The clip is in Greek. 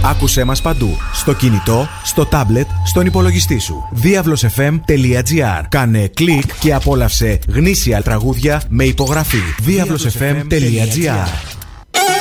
Άκουσέ μας παντού. Στο κινητό, στο τάμπλετ, στον υπολογιστή σου. diablosfm.gr. Κάνε κλικ και απόλαυσε γνήσια τραγούδια με υπογραφή. diablosfm.gr.